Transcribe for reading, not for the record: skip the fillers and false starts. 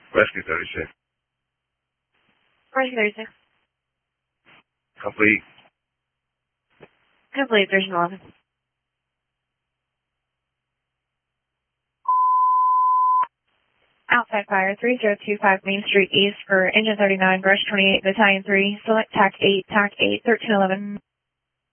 Rescue 36. Rescue 36. Complete. Complete, Station 11. Outside fire, 3025 Main Street East for Engine 39, Brush 28, Battalion 3, select TAC 8, TAC 8, 1311.